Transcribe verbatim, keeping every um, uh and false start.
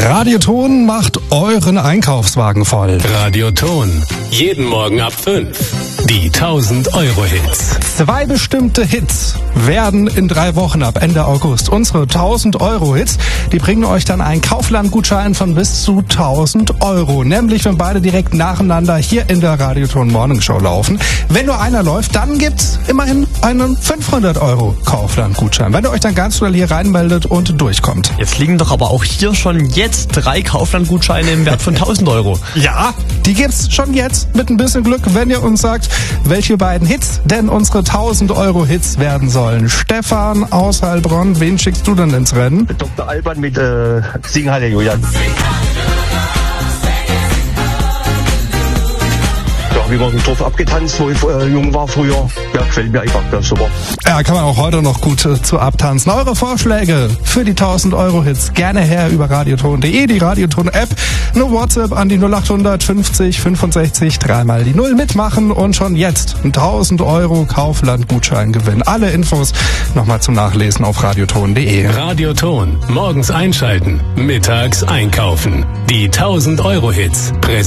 Radioton macht euren Einkaufswagen voll. Radioton. Jeden Morgen ab fünf. Die tausend Euro Hits. Zwei bestimmte Hits werden in drei Wochen ab Ende August unsere tausend Euro Hits. Die bringen euch dann einen Kaufland-Gutschein von bis zu tausend Euro. Nämlich, wenn beide direkt nacheinander hier in der Radioton Morning Show laufen. Wenn nur einer läuft, dann gibt's immerhin einen fünfhundert Euro Kaufland-Gutschein. Wenn ihr euch dann ganz schnell hier reinmeldet und durchkommt. Jetzt liegen doch aber auch hier schon jetzt drei Kaufland-Gutscheine im Wert von tausend Euro. Ja, die gibt's schon jetzt mit ein bisschen Glück, wenn ihr uns sagt, welche beiden Hits denn unsere tausend Euro Hits werden sollen. Stefan aus Heilbronn, wen schickst du denn ins Rennen? Doktor Alban mit äh, Sing Halleluja. Ja, wie man im Dorf abgetanzt, wo ich äh, jung war früher. Ja, gefällt mir einfach, ja, super. Ja, kann man auch heute noch gut äh, zu abtanzen. Eure Vorschläge für die tausend Euro Hits gerne her über radioton punkt de, die Radioton-App. Nur WhatsApp an die null acht hundert fünfzig fünfundsechzig, dreimal die Null mitmachen und schon jetzt ein tausend Euro Kaufland-Gutschein gewinnen. Alle Infos nochmal zum Nachlesen auf radioton punkt de. Radioton. Morgens einschalten, mittags einkaufen. Die tausend Euro Hits. Präsentiert